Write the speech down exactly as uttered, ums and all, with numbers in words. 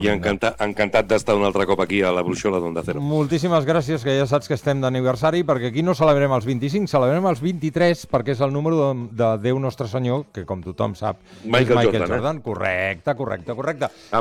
I encantat, encantat d'estar un altre cop aquí a la Bruixola d'Onda Cero. Moltíssimes gràcies, que ja saps que estem d'aniversari, perquè aquí no celebrem els vint-i-cinc, celebrem els vint-i-tres, perquè és el número de, de Déu Nostre Senyor, que com tothom sap, Michael és Michael Jordan, Jordan. eh? Correcte, correcte, correcte.